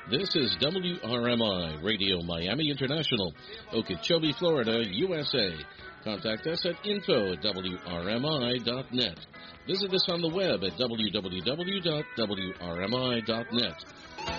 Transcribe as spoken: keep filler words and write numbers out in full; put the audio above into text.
This is W R M I Radio Miami International, Okeechobee, Florida, U S A. Contact us at info at W R M I dot net. Visit us on the web at w w w dot w r m i dot net.